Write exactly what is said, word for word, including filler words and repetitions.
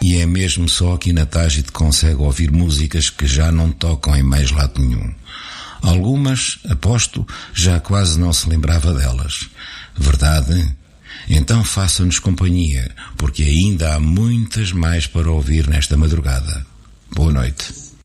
E é mesmo só aqui na Tágide consegue ouvir músicas que já não tocam em mais lado nenhum. Algumas, aposto, já quase não se lembrava delas. Verdade? Então façam-nos companhia, porque ainda há muitas mais para ouvir nesta madrugada. Boa noite.